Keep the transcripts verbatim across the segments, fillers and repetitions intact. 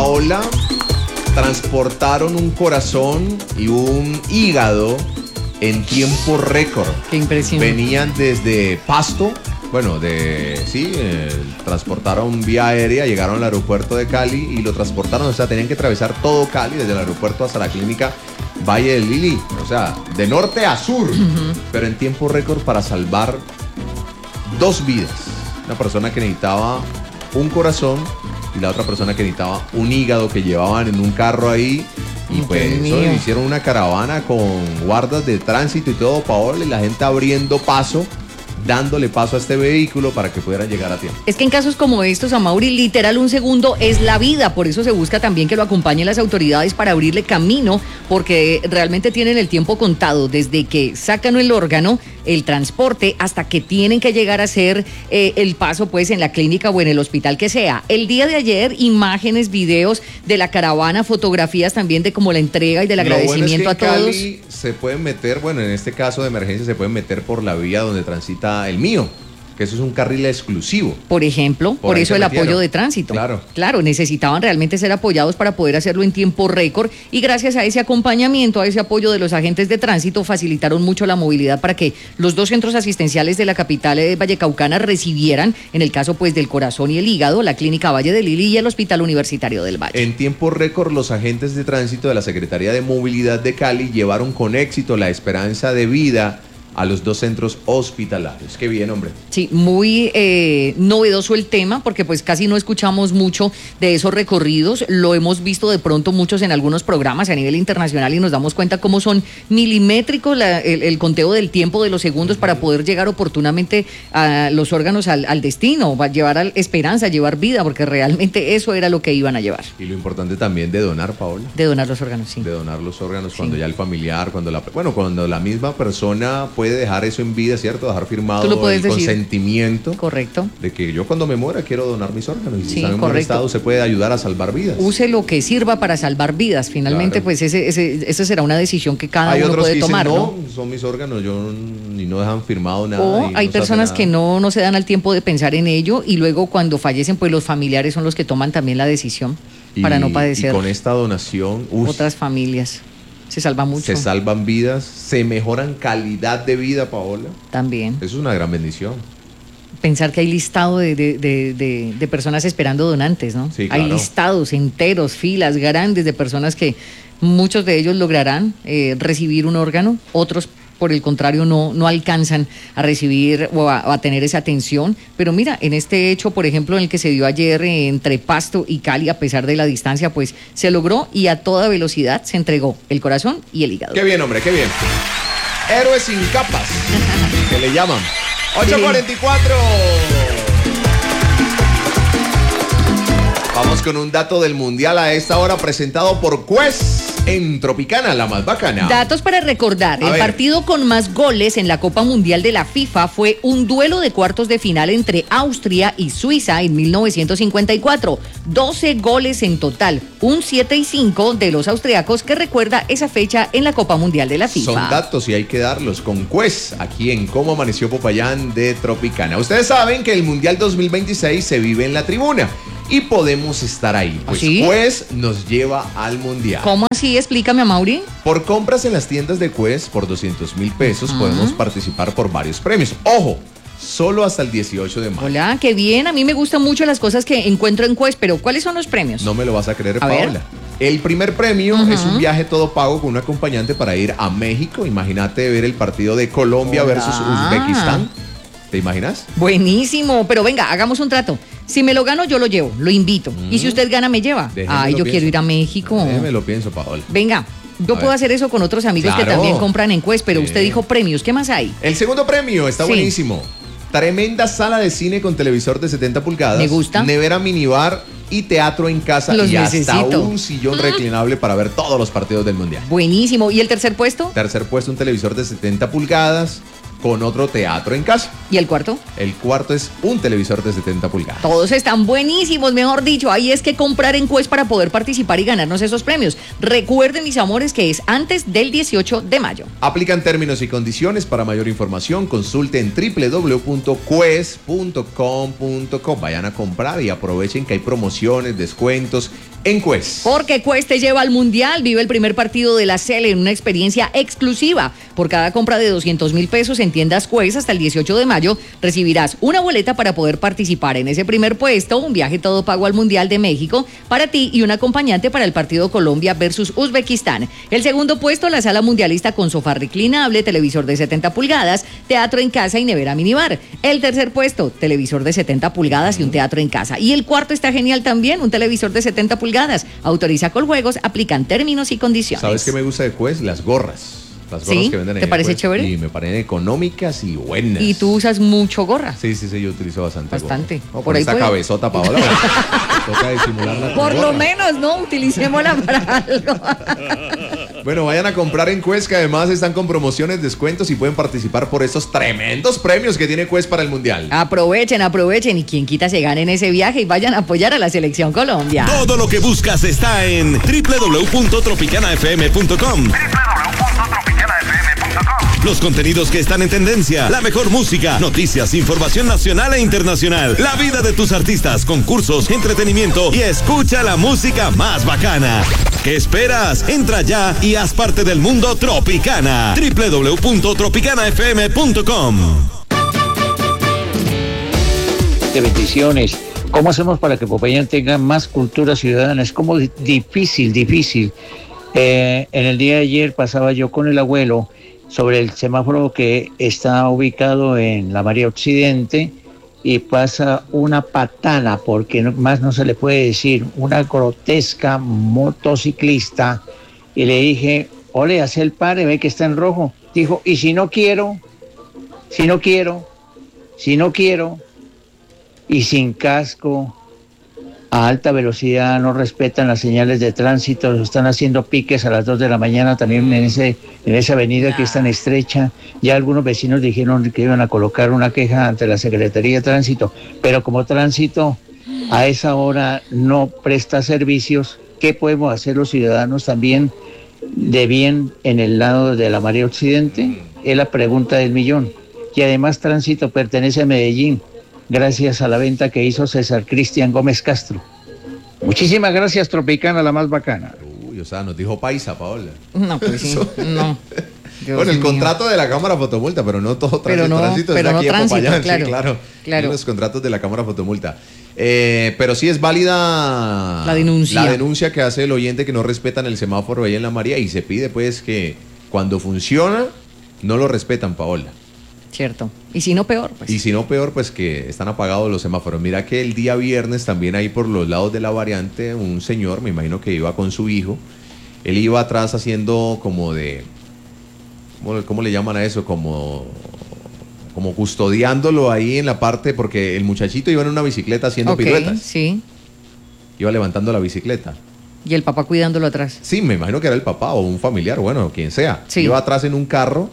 Paola, transportaron un corazón y un hígado en tiempo récord. Qué impresión. Venían desde Pasto, bueno, de sí, eh, transportaron vía aérea, llegaron al aeropuerto de Cali y lo transportaron, o sea, tenían que atravesar todo Cali, desde el aeropuerto hasta la clínica Valle del Lili, o sea, de norte a sur, uh-huh. pero en tiempo récord para salvar dos vidas. Una persona que necesitaba un corazón y la otra persona que necesitaba un hígado que llevaban en un carro ahí. Y pues eso, hicieron una caravana con guardas de tránsito y todo, Paola, y la gente abriendo paso, dándole paso a este vehículo para que pudieran llegar a tiempo. Es que en casos como estos, Amaury, literal un segundo es la vida, por eso se busca también que lo acompañen las autoridades para abrirle camino, porque realmente tienen el tiempo contado, desde que sacan el órgano, el transporte, hasta que tienen que llegar a hacer eh, el paso pues en la clínica o en el hospital que sea. El día de ayer, imágenes, videos de la caravana, fotografías también de como la entrega y del agradecimiento a todos. Cali se pueden meter, bueno, en este caso de emergencia se pueden meter por la vía donde transita el mío, que eso es un carril exclusivo. Por ejemplo, por, por eso el metieron. Apoyo de tránsito. Claro. Claro, necesitaban realmente ser apoyados para poder hacerlo en tiempo récord y gracias a ese acompañamiento, a ese apoyo de los agentes de tránsito, facilitaron mucho la movilidad para que los dos centros asistenciales de la capital de Vallecaucana recibieran, en el caso pues del corazón y el hígado, la clínica Valle del Lili y el Hospital Universitario del Valle. En tiempo récord, los agentes de tránsito de la Secretaría de Movilidad de Cali llevaron con éxito la esperanza de vida a los dos centros hospitalarios. Qué bien, hombre. Sí, muy eh, novedoso el tema, porque pues casi no escuchamos mucho de esos recorridos. Lo hemos visto de pronto muchos en algunos programas a nivel internacional y nos damos cuenta cómo son milimétricos la, el, el conteo del tiempo de los segundos para poder llegar oportunamente a los órganos al, al destino, llevar a esperanza, llevar vida, porque realmente eso era lo que iban a llevar. Y lo importante también de donar, Paola. De donar los órganos, sí. De donar los órganos sí. cuando ya el familiar, cuando la, bueno, cuando la misma persona puede dejar eso en vida, ¿cierto? Dejar firmado el decir. consentimiento. Correcto. De que yo cuando me muera quiero donar mis órganos. Y sí, si están en buen estado se puede ayudar a salvar vidas. Use lo que sirva para salvar vidas. Finalmente, claro. pues ese, ese, esa será una decisión que cada hay uno puede que dicen, tomar, ¿no? No, son mis órganos, yo ni no dejan firmado nada. O hay no personas que no, no se dan al tiempo de pensar en ello y luego cuando fallecen, pues los familiares son los que toman también la decisión y, para no padecer. Y con esta donación, uf, otras familias. Se salva mucho. Se salvan vidas, se mejoran calidad de vida, Paola. También. Eso es una gran bendición. Pensar que hay listado de, de, de, de, de personas esperando donantes, ¿no? Sí, claro. Hay listados enteros, filas grandes de personas que muchos de ellos lograrán eh, recibir un órgano, otros por el contrario no, no alcanzan a recibir o a, a tener esa atención. Pero mira, en este hecho, por ejemplo, en el que se dio ayer entre Pasto y Cali, a pesar de la distancia, pues se logró y a toda velocidad se entregó el corazón y el hígado. Qué bien, hombre, qué bien. Héroes sin capas, que le llaman. ocho cuarenta y cuatro. Vamos con un dato del Mundial a esta hora presentado por Quest en Tropicana, la más bacana. Datos para recordar. A el ver. partido con más goles en la Copa Mundial de la FIFA fue un duelo de cuartos de final entre Austria y Suiza en mil novecientos cincuenta y cuatro. doce goles en total, un siete y cinco de los austriacos, que recuerda esa fecha en la Copa Mundial de la FIFA. Son datos y hay que darlos con Quest, aquí en Cómo Amaneció Popayán de Tropicana. Ustedes saben que el Mundial dos mil veintiséis se vive en la tribuna y podemos estar ahí. Pues ¿Sí? Quest nos lleva al Mundial. ¿Cómo así? Explícame, Amaury. Por compras en las tiendas de Quest por doscientos mil pesos uh-huh. podemos participar por varios premios. ¡Ojo! Solo hasta el dieciocho de mayo. Hola, qué bien. A mí me gustan mucho las cosas que encuentro en Quest, pero ¿cuáles son los premios? No me lo vas a creer, a Paola. Ver. El primer premio uh-huh. es un viaje todo pago con un acompañante para ir a México. Imagínate ver el partido de Colombia Hola. versus Uzbekistán. ¿Te imaginas? Buenísimo, pero venga, hagamos un trato. Si me lo gano, yo lo llevo, lo invito. Mm. Y si usted gana, me lleva. Déjeme Ay, yo pienso. quiero ir a México. Déjeme lo pienso, Paola. Venga, yo a puedo ver. hacer eso con otros amigos claro. que también compran en Quest, pero sí. usted dijo premios. ¿Qué más hay? El segundo premio está sí. buenísimo. Tremenda sala de cine con televisor de setenta pulgadas. Me gusta. Nevera minibar y teatro en casa. Los y necesito. hasta un sillón reclinable para ver todos los partidos del Mundial. Buenísimo. ¿Y el tercer puesto? Tercer puesto, un televisor de setenta pulgadas con otro teatro en casa. ¿Y el cuarto? El cuarto es un televisor de setenta pulgadas. Todos están buenísimos, mejor dicho. Ahí es que comprar en Quest para poder participar y ganarnos esos premios. Recuerden, mis amores, que es antes del dieciocho de mayo. Aplican términos y condiciones. Para mayor información, consulte en doble u doble u doble u punto quest punto com punto co. Vayan a comprar y aprovechen que hay promociones, descuentos en Quest. Porque Quest te lleva al Mundial. Vive el primer partido de la Sele en una experiencia exclusiva. Por cada compra de doscientos mil pesos en tiendas Quest hasta el dieciocho de mayo, recibirás una boleta para poder participar en ese primer puesto, un viaje todo pago al Mundial de México para ti y un acompañante para el partido Colombia versus Uzbekistán. El segundo puesto, la sala mundialista con sofá reclinable, televisor de setenta pulgadas, teatro en casa y nevera minibar. El tercer puesto, televisor de setenta pulgadas y un teatro en casa. Y el cuarto está genial también, un televisor de setenta pulgadas. Autoriza Coljuegos, aplican términos y condiciones. ¿Sabes qué me gusta de Quest? Las gorras. Las gorras ¿Sí? que venden en ¿Te parece Quest, chévere? Y me parecen económicas y buenas. Y tú usas mucho gorra. Sí, sí, sí, yo utilizo bastante. Bastante. No, Por ahí esta puede. cabezota, Paola. Toca disimularla. Por lo menos, ¿no? Utilicémosla para algo. Bueno, vayan a comprar en Quest, que además están con promociones, descuentos y pueden participar por estos tremendos premios que tiene Quest para el Mundial. Aprovechen, aprovechen y quien quita se ganen ese viaje y vayan a apoyar a la Selección Colombia. Todo lo que buscas está en doble u doble u doble u punto tropicana f m punto com. doble u doble u doble u punto tropicana f m punto com. Los contenidos que están en tendencia, la mejor música, noticias, información nacional e internacional, la vida de tus artistas, concursos, entretenimiento y escucha la música más bacana. ¿Qué esperas? Entra ya y haz parte del mundo Tropicana. doble u doble u doble u punto tropicana f m punto com. De bendiciones. ¿Cómo hacemos para que Popayán tenga más cultura ciudadana? Es como difícil, difícil. Eh, en el día de ayer pasaba yo con el abuelo sobre el semáforo que está ubicado en la María Occidente y pasa una patana, porque no, más no se le puede decir, una grotesca motociclista, y le dije, ole, hace el pare, ve que está en rojo. Dijo, y si no quiero, si no quiero, si no quiero, y sin casco, a alta velocidad, no respetan las señales de tránsito, están haciendo piques a las dos de la mañana también en ese en esa avenida que es tan estrecha. Ya algunos vecinos dijeron que iban a colocar una queja ante la Secretaría de Tránsito, pero como tránsito a esa hora no presta servicios, ¿qué podemos hacer los ciudadanos también de bien en el lado de la María Occidente? Es la pregunta del millón. Y además tránsito pertenece a Medellín, gracias a la venta que hizo César Cristian Gómez Castro. Muchísimas gracias, Tropicana, la más bacana. Uy, o sea, nos dijo paisa, Paola. No, pues sí, no. Dios Bueno, el mío. contrato de la Cámara Fotomulta, pero no todo Pero tránsito, no, tránsito pero está no aquí en tránsito, Popayán, claro, sí, claro. claro. Los contratos de la Cámara Fotomulta. Eh, pero sí es válida La denuncia. la denuncia que hace el oyente que no respetan el semáforo ahí en la María, y se pide pues que cuando funciona no lo respetan, Paola. Cierto. Y si no, peor, pues. Y si no, peor, pues que están apagados los semáforos. Mira que el día viernes también ahí por los lados de la variante, un señor, me imagino que iba con su hijo, él iba atrás haciendo como de, ¿cómo, cómo le llaman a eso? Como, como custodiándolo ahí en la parte, porque el muchachito iba en una bicicleta haciendo Ok, piruetas. sí. Iba levantando la bicicleta. Y el papá cuidándolo atrás. Sí, me imagino que era el papá o un familiar, bueno, quien sea. Sí. Iba atrás en un carro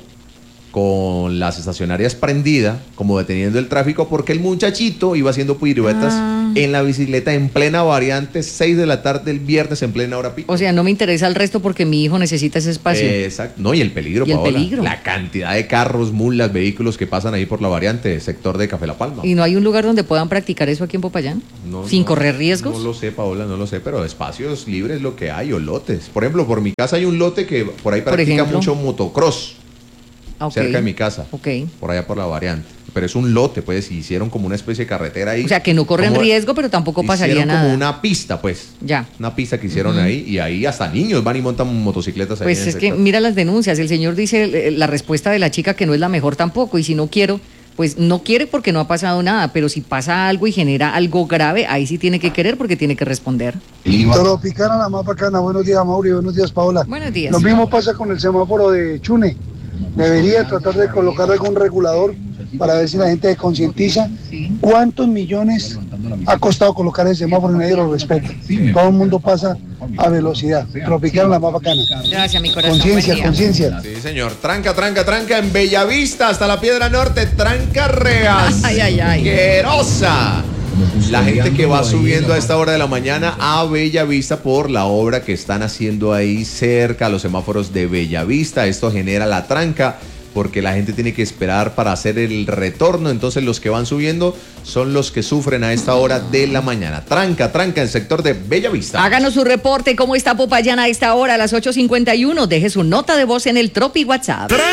con las estacionarias prendidas, como deteniendo el tráfico, porque el muchachito iba haciendo piruetas Ah. en la bicicleta en plena variante, seis de la tarde el viernes en plena hora pico. O sea, no me interesa el resto porque mi hijo necesita ese espacio. Eh, Exacto. No, y el peligro, Y el Paola. peligro. La cantidad de carros, mulas, vehículos que pasan ahí por la variante, sector de Café La Palma. ¿Y no hay un lugar donde puedan practicar eso aquí en Popayán? No, ¿Sin no, correr riesgos? No lo sé, Paola, no lo sé, pero espacios libres lo que hay, o lotes. Por ejemplo, por mi casa hay un lote que por ahí Por practica ejemplo. mucho motocross, Ah, ok. cerca de mi casa. Ok. Por allá por la variante. Pero es un lote, pues, y hicieron como una especie de carretera ahí. O sea, que no corren Como- riesgo, pero tampoco pasaría hicieron nada. como una pista, pues. Ya. Una pista que hicieron ahí, y ahí hasta niños van y montan motocicletas ahí. Pues en el es que sector. mira las denuncias. El señor dice eh, la respuesta de la chica que no es la mejor tampoco. Y si no quiero, pues no quiere porque no ha pasado nada. Pero si pasa algo y genera algo grave, ahí sí tiene que querer porque tiene que responder. Tropicana, la más bacana. Buenos días, Mauri. Buenos días, Paola. Buenos días. Lo mismo pasa con el semáforo de Chune. Debería tratar de colocar algún regulador para ver si la gente se concientiza. ¿Cuántos millones ha costado colocar el semáforo y nadie lo respeta. Todo el mundo pasa a velocidad. Tropical la más bacana. Gracias, mi corazón. Conciencia, Buen día. conciencia. Sí, señor. Tranca, tranca, tranca en Bellavista hasta la Piedra Norte. Tranca reas. Ay, ay, ay. Asquerosa. La gente que va subiendo a esta hora de la mañana a Bellavista por la obra que están haciendo ahí cerca a los semáforos de Bellavista. Esto genera la tranca porque la gente tiene que esperar para hacer el retorno. Entonces los que van subiendo son los que sufren a esta hora de la mañana. Tranca, tranca en el sector de Bellavista. Háganos su reporte. ¿Cómo está Popayán a esta hora, a las ocho cincuenta y uno? Deje su nota de voz en el Tropi WhatsApp.